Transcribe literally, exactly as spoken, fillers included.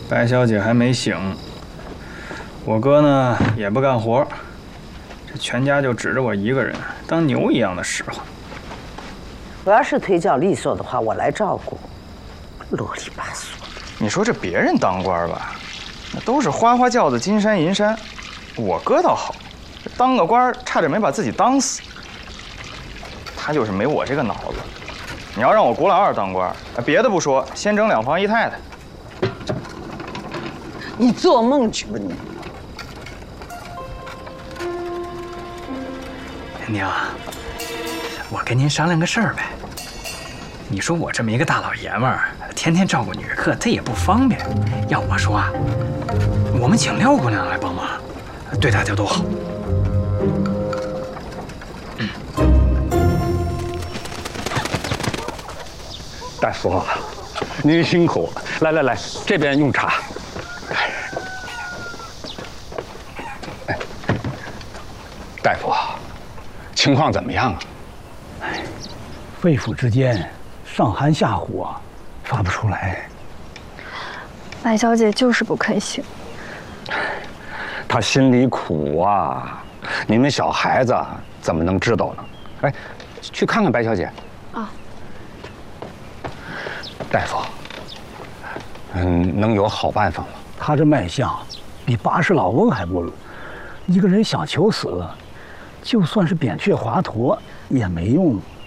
白小姐还没醒，我哥呢也不干活，这全家就指着我一个人，当牛一样的使唤。 我要是腿脚利索的话，我来照顾。啰里吧嗦。 你说这别人当官吧，那都是花花轿子金山银山，我哥倒好，当个官差点没把自己当死。他就是没我这个脑子。你要让我古老二当官，别的不说，先整两房姨太太。 你做梦去吧你！ 娘，我跟您商量个事儿呗。你说我这么一个大老爷们儿，天天照顾女客，他也不方便。要我说啊，我们请廖姑娘来帮忙，对大家都好。 大夫，您辛苦了。来来来，这边用茶。哎，大夫，情况怎么样啊？ 哎，肺腑之间上寒下火，发不出来。 白小姐就是不肯醒。 她心里苦啊，你们小孩子怎么能知道呢？哎，去看看白小姐。 啊。 大夫，嗯，能有好办法吗？ 他这脉象比八十老翁还不如。一个人想求死，就算是扁鹊华佗也没用。